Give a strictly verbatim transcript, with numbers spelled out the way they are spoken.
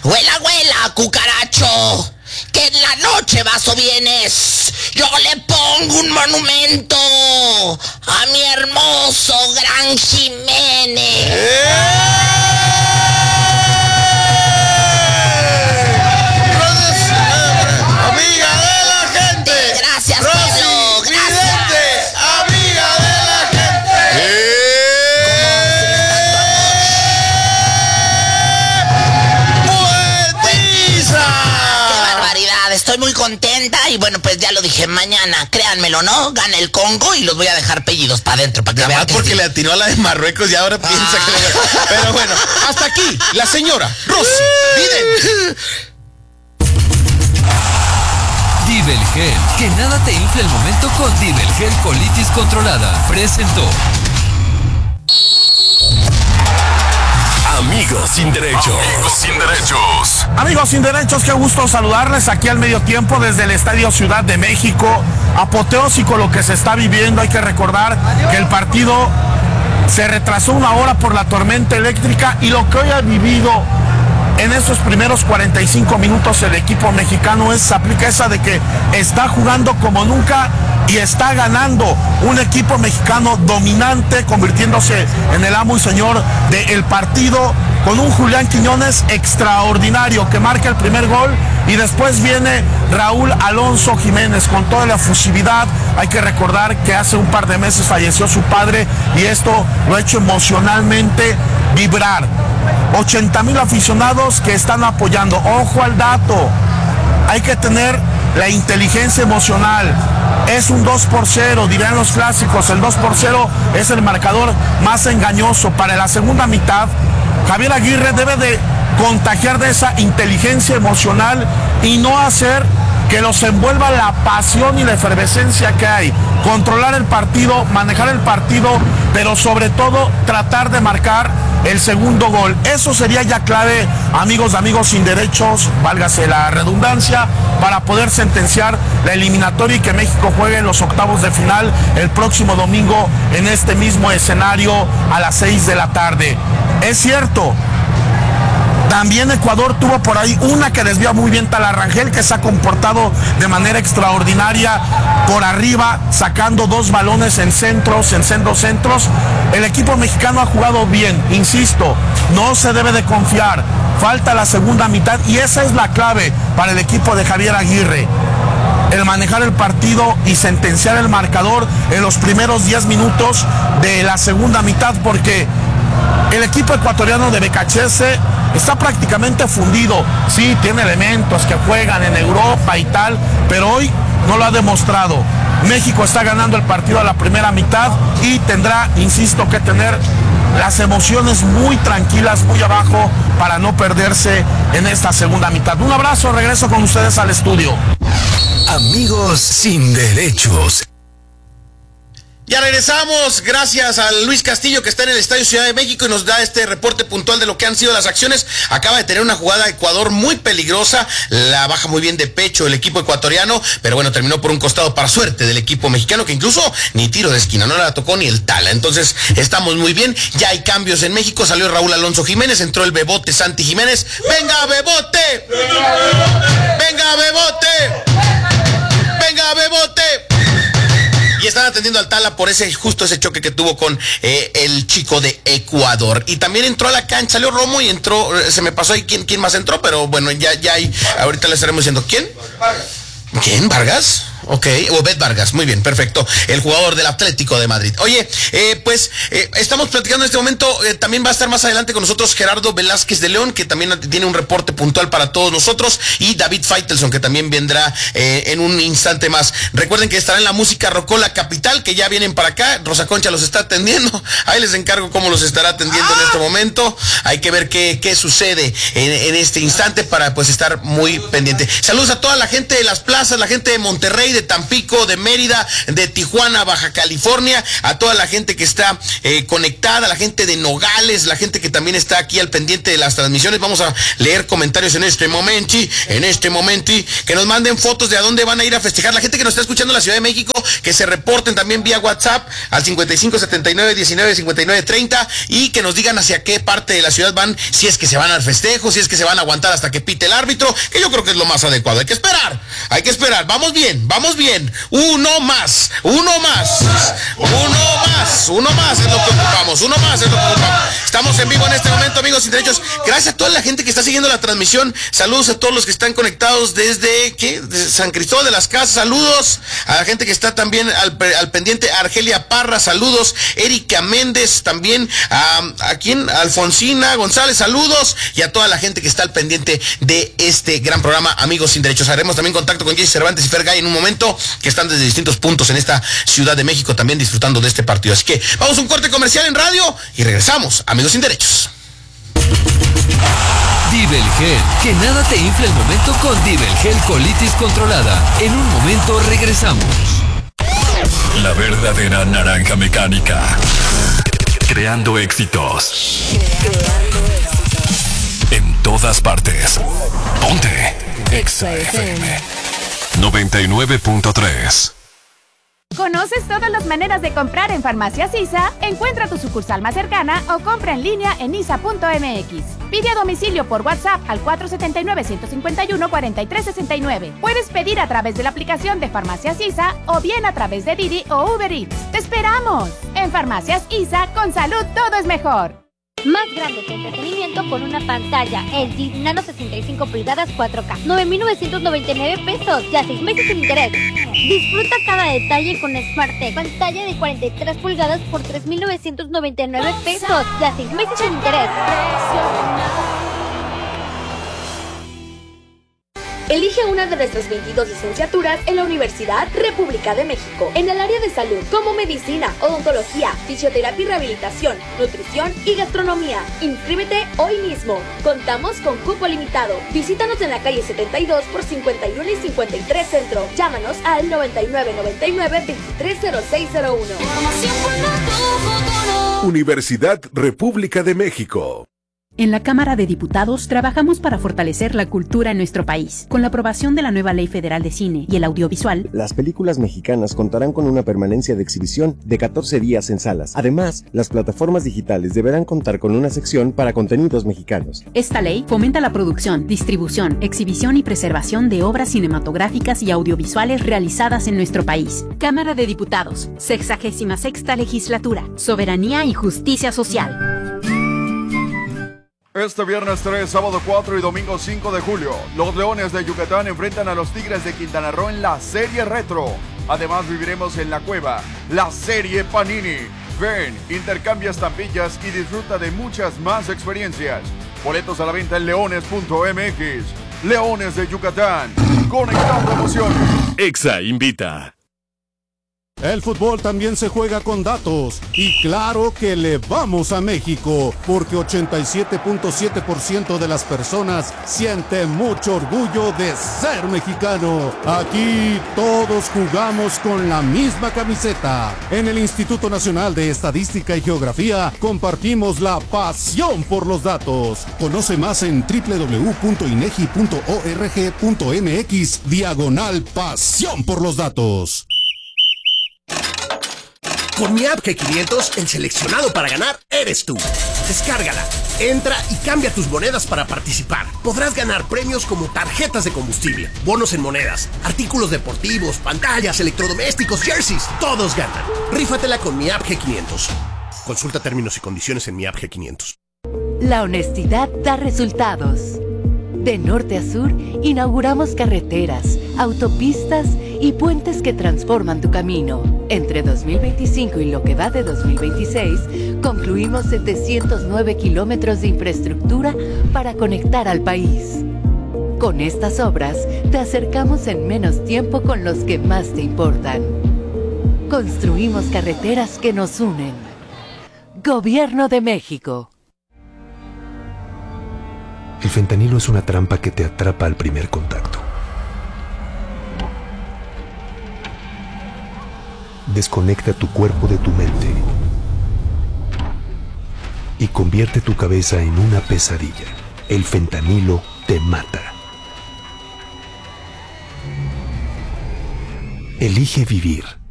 Huela, huela, cucaracho, que en la noche vas o vienes. Yo le pongo un monumento a mi hermoso Gran Jiménez. ¡Eh! Estoy muy contenta y bueno, pues ya lo dije, mañana, créanmelo, ¿no? Gana el Congo y los voy a dejar pellidos para adentro, para que vean que porque sí. Le atinó a la de Marruecos y ahora ah. piensa que... Le... Pero bueno, hasta aquí, la señora Rosy Vidente. Divelgel, que nada te infle el momento con Divelgel colitis controlada. Presentó. Amigos sin derechos. Amigos sin derechos. Amigos sin derechos, qué gusto saludarles aquí al medio tiempo desde el Estadio Ciudad de México. Apoteósico lo que se está viviendo. Hay que recordar que el partido se retrasó una hora por la tormenta eléctrica y lo que hoy ha vivido en esos primeros cuarenta y cinco minutos el equipo mexicano es, aplica esa de que está jugando como nunca y está ganando. Un equipo mexicano dominante, convirtiéndose en el amo y señor del partido, con un Julián Quiñones extraordinario que marca el primer gol, y después viene Raúl Alonso Jiménez con toda la efusividad. Hay que recordar que hace un par de meses falleció su padre y esto lo ha hecho emocionalmente vibrar. ochenta mil aficionados que están apoyando. Ojo al dato, hay que tener la inteligencia emocional. Es un dos por cero, dirán los clásicos. El dos por cero es el marcador más engañoso. Para la segunda mitad, Javier Aguirre debe de contagiar de esa inteligencia emocional y no hacer que los envuelva la pasión y la efervescencia que hay. Controlar el partido, manejar el partido, pero sobre todo tratar de marcar el segundo gol. Eso sería ya clave, amigos de Amigos Sin Derechos, válgase la redundancia, para poder sentenciar la eliminatoria y que México juegue en los octavos de final el próximo domingo en este mismo escenario a las seis de la tarde. Es cierto, también Ecuador tuvo por ahí una que desvía muy bien Talarrangel, que se ha comportado de manera extraordinaria por arriba, sacando dos balones en centros, en sendos centros. El equipo mexicano ha jugado bien, insisto, no se debe de confiar. Falta la segunda mitad y esa es la clave para el equipo de Javier Aguirre. El manejar el partido y sentenciar el marcador en los primeros diez minutos de la segunda mitad, porque el equipo ecuatoriano de Becachese está prácticamente fundido. Sí, tiene elementos que juegan en Europa y tal, pero hoy no lo ha demostrado. México está ganando el partido a la primera mitad y tendrá, insisto, que tener las emociones muy tranquilas, muy abajo, para no perderse en esta segunda mitad. Un abrazo, regreso con ustedes al estudio. Amigos sin derechos. Ya regresamos, gracias a Luis Castillo, que está en el Estadio Ciudad de México y nos da este reporte puntual de lo que han sido las acciones. Acaba de tener una jugada Ecuador muy peligrosa, la baja muy bien de pecho el equipo ecuatoriano, pero bueno, terminó por un costado para suerte del equipo mexicano, que incluso ni tiro de esquina, no la tocó ni el tala. Entonces estamos muy bien, ya hay cambios en México, salió Raúl Alonso Jiménez, entró el Bebote Santi Jiménez. ¡Venga, Bebote! ¡Venga, Bebote! ¡Venga, Bebote! Y están atendiendo al Tala por ese justo ese choque que tuvo con eh, el chico de Ecuador. Y también entró a la cancha, salió Romo y entró, se me pasó ahí quién, quién más entró, pero bueno, ya, ya hay, ahorita le estaremos diciendo, ¿quién? ¿Quién? ¿Vargas? Ok, Obed Vargas, muy bien, perfecto, el jugador del Atlético de Madrid. Oye, eh, pues eh, estamos platicando en este momento, eh, también va a estar más adelante con nosotros Gerardo Velázquez de León, que también tiene un reporte puntual para todos nosotros, y David Faitelson, que también vendrá eh, en un instante más. Recuerden que estará en la Música Rocola Capital, que ya vienen para acá, Rosa Concha los está atendiendo, ahí les encargo cómo los estará atendiendo ah. en este momento. Hay que ver qué, qué sucede en, en este instante para pues estar muy pendiente. Saludos a toda la gente de las plazas, la gente de Monterrey, de de Tampico, de Mérida, de Tijuana, Baja California, a toda la gente que está eh, conectada, la gente de Nogales, la gente que también está aquí al pendiente de las transmisiones. Vamos a leer comentarios en este momento, en este momento, que nos manden fotos de a dónde van a ir a festejar. La gente que nos está escuchando en la Ciudad de México, que se reporten también vía WhatsApp al cincuenta y cinco setenta y nueve diecinueve cincuenta y nueve treinta y que nos digan hacia qué parte de la ciudad van, si es que se van al festejo, si es que se van a aguantar hasta que pite el árbitro, que yo creo que es lo más adecuado. Hay que esperar, hay que esperar. Vamos bien, vamos bien. Uno más, uno más, uno más, uno más es lo que ocupamos, uno más es lo que ocupamos. Estamos en vivo en este momento, amigos sin derechos. Gracias a toda la gente que está siguiendo la transmisión. Saludos a todos los que están conectados desde, ¿qué? Desde San Cristóbal de las Casas. Saludos a la gente que está también al, al pendiente. Argelia Parra, saludos. Erika Méndez, también a, a quién, Alfonsina González, saludos. Y a toda la gente que está al pendiente de este gran programa, Amigos sin Derechos. Haremos también contacto con Jesse Cervantes y Fergay en un momento, que están desde distintos puntos en esta Ciudad de México también disfrutando de este partido. Así que vamos a un corte comercial en radio y regresamos, Amigos sin Derechos. Dibelgel, que nada te infle el momento con Dibelgel Colitis Controlada. En un momento regresamos. La verdadera naranja mecánica. Creando éxitos. Creando éxitos. En todas partes. Ponte Exa F M noventa y nueve punto tres. ¿Conoces todas las maneras de comprar en Farmacias ISA? Encuentra tu sucursal más cercana o compra en línea en isa punto m x. Pide a domicilio por WhatsApp al cuatro siete nueve, uno cinco uno, cuatro tres seis nueve. Puedes pedir a través de la aplicación de Farmacias ISA o bien a través de Didi o Uber Eats. ¡Te esperamos! En Farmacias ISA, con salud todo es mejor. Más grande que entretenimiento con una pantalla L G Nano sesenta y cinco pulgadas cuatro K. nueve mil novecientos noventa y nueve pesos, ya seis meses sin interés. Disfruta cada detalle con SmartTech. Pantalla de cuarenta y tres pulgadas por tres mil novecientos noventa y nueve pesos, ya seis meses sin interés. Elige una de nuestras veintidós licenciaturas en la Universidad República de México, en el área de salud, como medicina, odontología, fisioterapia y rehabilitación, nutrición y gastronomía. Inscríbete hoy mismo. Contamos con cupo limitado. Visítanos en la calle setenta y dos por cincuenta y uno y cincuenta y tres Centro. Llámanos al noventa y nueve noventa y nueve veintitrés cero seis cero uno. Universidad República de México. En la Cámara de Diputados trabajamos para fortalecer la cultura en nuestro país. Con la aprobación de la nueva Ley Federal de Cine y el Audiovisual, las películas mexicanas contarán con una permanencia de exhibición de catorce días en salas. Además, las plataformas digitales deberán contar con una sección para contenidos mexicanos. Esta ley fomenta la producción, distribución, exhibición y preservación de obras cinematográficas y audiovisuales realizadas en nuestro país. Cámara de Diputados, sexagésima sexta Legislatura, Soberanía y Justicia Social. Este viernes tres, sábado cuatro y domingo cinco de julio, los Leones de Yucatán enfrentan a los Tigres de Quintana Roo en la Serie Retro. Además viviremos en La Cueva, la Serie Panini. Ven, intercambia estampillas y disfruta de muchas más experiencias. Boletos a la venta en leones punto m x. Leones de Yucatán, conectando emociones. Exa invita. El fútbol también se juega con datos y claro que le vamos a México porque ochenta y siete punto siete por ciento de las personas siente mucho orgullo de ser mexicano. Aquí todos jugamos con la misma camiseta. En el Instituto Nacional de Estadística y Geografía compartimos la pasión por los datos. Conoce más en doble u doble u doble u punto inegi punto org punto m x diagonal pasión por los datos. Con mi app G quinientos, el seleccionado para ganar eres tú. Descárgala, entra y cambia tus monedas para participar. Podrás ganar premios como tarjetas de combustible, bonos en monedas, artículos deportivos, pantallas, electrodomésticos, jerseys. Todos ganan. Rífatela con mi app G quinientos. Consulta términos y condiciones en mi app G quinientos. La honestidad da resultados. De norte a sur, inauguramos carreteras, autopistas y puentes que transforman tu camino. Entre dos mil veinticinco y lo que va de dos mil veintiséis, concluimos setecientos nueve kilómetros de infraestructura para conectar al país. Con estas obras, te acercamos en menos tiempo con los que más te importan. Construimos carreteras que nos unen. Gobierno de México. El fentanilo es una trampa que te atrapa al primer contacto. desconecta tu cuerpo de tu mente y convierte tu cabeza en una pesadilla. El fentanilo te mata. Elige vivir.